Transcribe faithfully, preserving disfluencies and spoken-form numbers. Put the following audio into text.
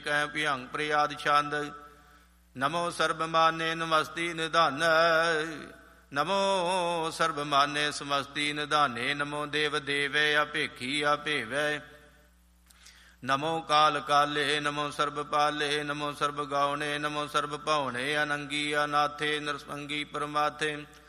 ਕੈ ਭਿਅੰਗ ਪ੍ਰਿਆਦ ਛੰਦ। ਨਮੋ ਸਰਬ ਮਾਨੇ ਨਮਸਤੀ ਨਿਧਾਨ, ਨਮੋ ਸਰਬ ਮਾਨੇ ਸਮਸਤੀ ਨਿਧਾਨੇ। ਨਮੋ ਦੇਵ ਦੇਵੇ ਅਭੇਖੀ ਅਭੇਵੈ, ਨਮੋ ਕਾਲ ਕਾਲੇ। ਨਮੋ ਸਰਬ ਪਾਲੇ, ਨਮੋ ਸਰਬ ਗਾਉਣੇ। ਨਮੋ ਸਰਬ ਭਾਉਣੇ ਅਨੰਗੀ ਅਨਾਥੇ ਨਰਸੰਗੀ ਪਰਮਾਥੇ।